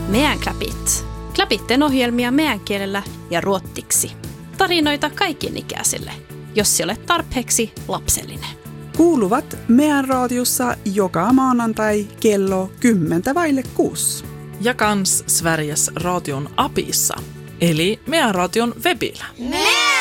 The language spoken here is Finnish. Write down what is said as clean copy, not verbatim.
Meän klapit. Klapitten ohjelmia meän kielellä ja ruottiksi. Tarinoita kaikenikäisille, jos se olet tarpeeksi lapsellinen. Kuuluvat meidän raadiossa joka maanantai kello 10:06. Ja kans Sveriges radion appissa, eli meidän radion webillä.